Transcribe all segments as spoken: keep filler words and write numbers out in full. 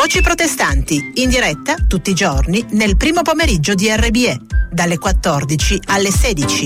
Voci protestanti, in diretta tutti i giorni nel primo pomeriggio di R B E, dalle quattordici alle sedici.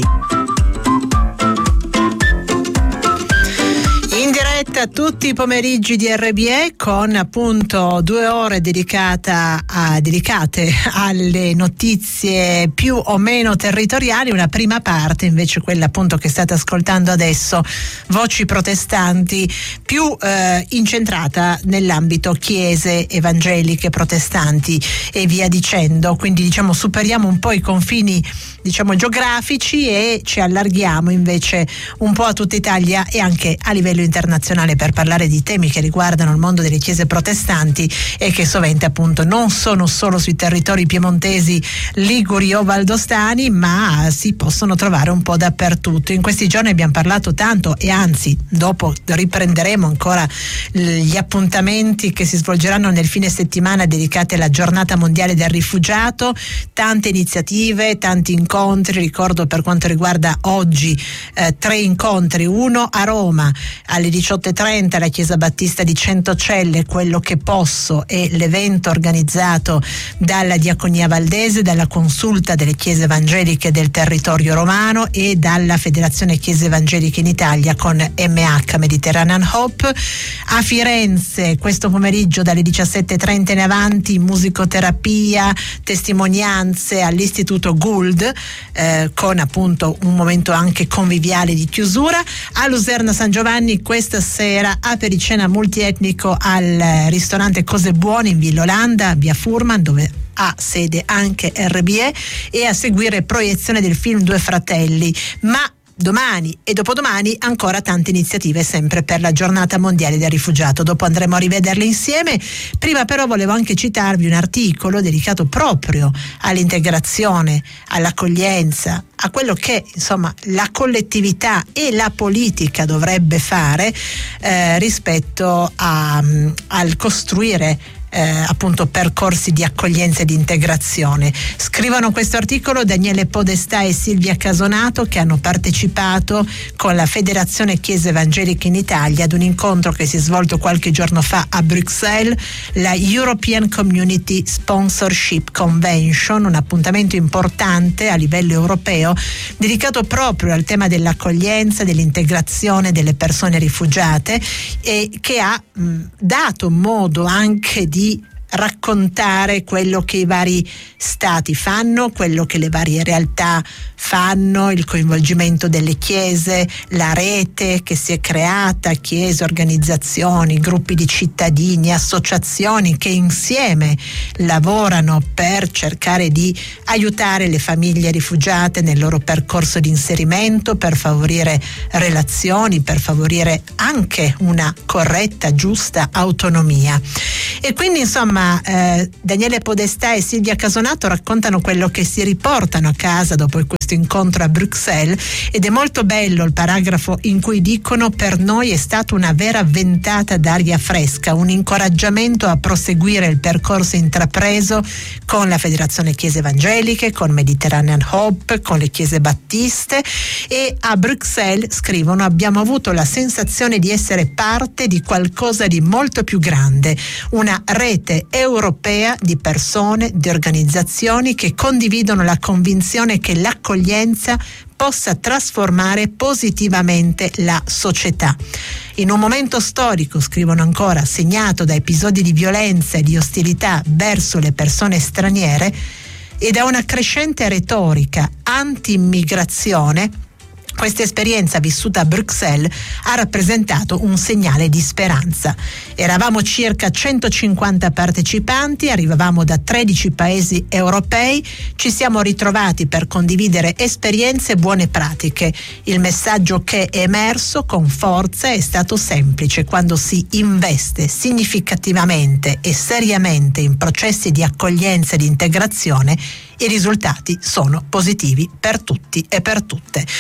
In diretta tutti i pomeriggi di R B E con appunto due ore dedicata a, dedicate alle notizie più o meno territoriali. Una prima parte invece, quella appunto che state ascoltando adesso, Voci protestanti, più eh, incentrata nell'ambito chiese evangeliche, protestanti e via dicendo. Quindi diciamo superiamo un po' i confini diciamo geografici e ci allarghiamo invece un po' a tutta Italia e anche a livello internazionale per parlare di temi che riguardano il mondo delle chiese protestanti e che sovente appunto non sono solo sui territori piemontesi, liguri o valdostani, ma si possono trovare un po' dappertutto. In questi giorni abbiamo parlato tanto e anzi dopo riprenderemo ancora gli appuntamenti che si svolgeranno nel fine settimana dedicati alla giornata mondiale del rifugiato, tante iniziative, tanti incontri. Ricordo per quanto riguarda oggi eh, tre incontri, uno a Roma alle diciotto e trenta alla Chiesa Battista di Centocelle, Quello che posso, è l'evento organizzato dalla Diaconia Valdese, dalla Consulta delle Chiese Evangeliche del territorio romano e dalla Federazione Chiese Evangeliche in Italia con M H, Mediterranean Hope. A Firenze questo pomeriggio dalle diciassette e trenta in avanti musicoterapia, testimonianze all'Istituto Gould, eh, con appunto un momento anche conviviale di chiusura. A Luserna San Giovanni questa sera apericena multietnico al ristorante Cose Buone in Villa Olanda, via Furman, dove ha sede anche R B E, e a seguire proiezione del film Due Fratelli. Ma domani e dopodomani ancora tante iniziative sempre per la giornata mondiale del rifugiato. Dopo andremo a rivederle insieme. Prima però volevo anche citarvi un articolo dedicato proprio all'integrazione, all'accoglienza, a quello che insomma la collettività e la politica dovrebbe fare eh, rispetto a, um, al costruire Eh, appunto percorsi di accoglienza e di integrazione. Scrivono questo articolo Daniele Podestà e Silvia Casonato, che hanno partecipato con la Federazione Chiese Evangeliche in Italia ad un incontro che si è svolto qualche giorno fa a Bruxelles, la European Community Sponsorship Convention, un appuntamento importante a livello europeo dedicato proprio al tema dell'accoglienza, dell'integrazione delle persone rifugiate, e che ha mh, dato modo anche di raccontare quello che i vari stati fanno, quello che le varie realtà fanno, il coinvolgimento delle chiese, la rete che si è creata, chiese, organizzazioni, gruppi di cittadini, associazioni che insieme lavorano per cercare di aiutare le famiglie rifugiate nel loro percorso di inserimento, per favorire relazioni, per favorire anche una corretta, giusta autonomia. E quindi insomma eh, Daniele Podestà e Silvia Casonato raccontano quello che si riportano a casa dopo questo incontro a Bruxelles, ed è molto bello il paragrafo in cui dicono: per noi è stata una vera ventata d'aria fresca, un incoraggiamento a proseguire il percorso intrapreso con la Federazione Chiese Evangeliche, con Mediterranean Hope, con le Chiese Battiste. E a Bruxelles, scrivono, abbiamo avuto la sensazione di essere parte di qualcosa di molto più grande, una rete europea di persone, di organizzazioni che condividono la convinzione che l'accoglienza possa trasformare positivamente la società. In un momento storico, scrivono ancora, segnato da episodi di violenza e di ostilità verso le persone straniere e da una crescente retorica anti-immigrazione, questa esperienza vissuta a Bruxelles ha rappresentato un segnale di speranza. Eravamo circa centocinquanta partecipanti, arrivavamo da tredici paesi europei, ci siamo ritrovati per condividere esperienze e buone pratiche. Il messaggio che è emerso con forza è stato semplice: quando si investe significativamente e seriamente in processi di accoglienza e di integrazione, i risultati sono positivi per tutti e per tutte. Quindi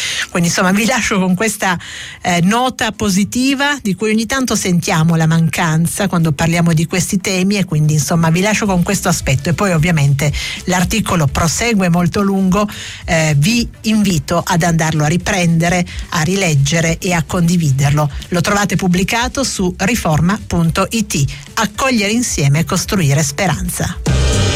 Quindi insomma vi lascio con questa eh, nota positiva di cui ogni tanto sentiamo la mancanza quando parliamo di questi temi, e quindi insomma vi lascio con questo aspetto. E poi ovviamente l'articolo prosegue molto lungo, eh, vi invito ad andarlo a riprendere, a rileggere e a condividerlo. Lo trovate pubblicato su riforma punto it. Accogliere insieme e costruire speranza.